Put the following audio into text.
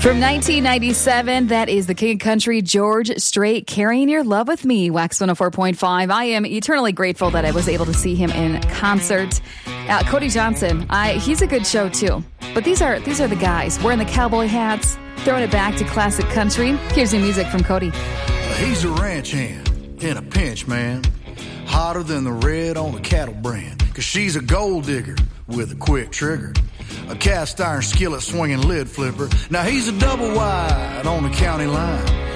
From 1997, that is the King of Country, George Strait, Carrying Your Love With Me, Wax 104.5. I am eternally grateful that I was able to see him in concert. Cody Johnson, he's a good show too. But these are the guys wearing the cowboy hats, throwing it back to classic country. Here's new music from Cody. He's a ranch hand in a pinch, man. Hotter than the red on a cattle brand. 'Cause she's a gold digger with a quick trigger. A cast iron skillet swinging lid flipper. Now he's a double wide on the county line.